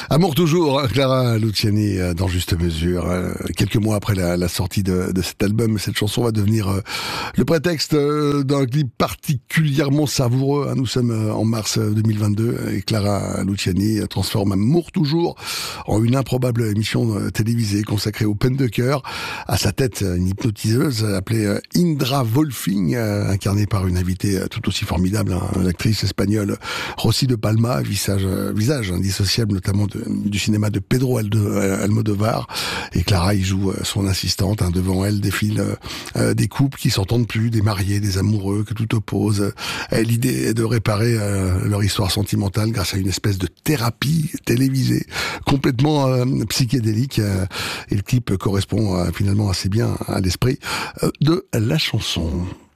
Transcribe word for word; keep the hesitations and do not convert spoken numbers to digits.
Amour toujours, Clara Luciani dans Juste Mesure. Quelques mois après la, la sortie de, de cet album, cette chanson va devenir euh, le prétexte euh, d'un clip particulièrement savoureux. Nous sommes euh, en mars deux mille vingt-deux et Clara Luciani transforme Amour toujours en une improbable émission euh, télévisée consacrée aux peines de cœur. À sa tête, une hypnotiseuse appelée euh, Indra Wolfing, euh, incarnée par une invitée euh, tout aussi formidable, hein, l'actrice espagnole Rosy de Palma, visage, euh, visage indissociable notamment de, du cinéma de Pedro Almodovar. Et Clara y joue son assistante. Hein, devant elle défilent euh, des couples qui s'entendent plus, des mariés, des amoureux, que tout oppose. Euh, l'idée est de réparer euh, leur histoire sentimentale grâce à une espèce de thérapie télévisée complètement euh, psychédélique. Euh, et le clip correspond euh, finalement assez bien à l'esprit euh, de la chanson.